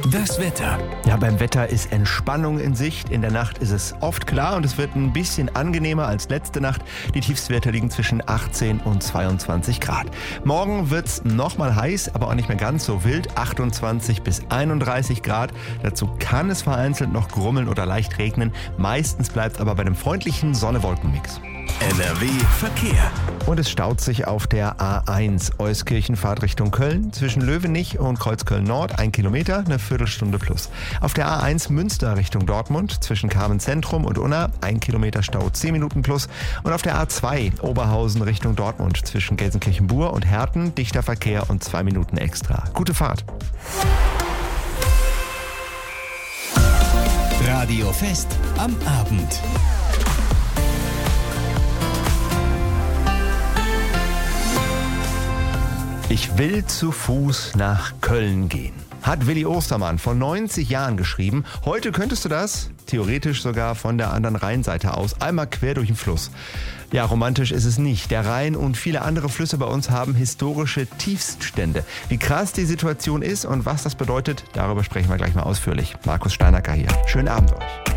Das Wetter. Ja, beim Wetter ist Entspannung in Sicht. In der Nacht ist es oft klar und es wird ein bisschen angenehmer als letzte Nacht. Die Tiefstwerte liegen zwischen 18 und 22 Grad. Morgen wird's nochmal heiß, aber auch nicht mehr ganz so wild. 28 bis 31 Grad. Dazu kann es vereinzelt noch grummeln oder leicht regnen. Meistens bleibt aber bei einem freundlichen Sonne-Wolken-Mix. NRW Verkehr. Und es staut sich auf der A1 Euskirchenfahrt Richtung Köln zwischen Löwenich und Kreuzköln Nord 1 Kilometer, eine Viertelstunde plus. Auf der A1 Münster Richtung Dortmund zwischen Carmen Zentrum und Unna 1 Kilometer Stau 10 Minuten plus. Und auf der A2 Oberhausen Richtung Dortmund zwischen Gelsenkirchen-Bur und Herten dichter Verkehr und 2 Minuten extra. Gute Fahrt. Radio Fest am Abend. Ich will zu Fuß nach Köln gehen. Hat Willi Ostermann vor 90 Jahren geschrieben. Heute könntest du das, theoretisch sogar von der anderen Rheinseite aus, einmal quer durch den Fluss. Ja, romantisch ist es nicht. Der Rhein und viele andere Flüsse bei uns haben historische Tiefststände. Wie krass die Situation ist und was das bedeutet, darüber sprechen wir gleich mal ausführlich. Markus Steinacker hier. Schönen Abend euch.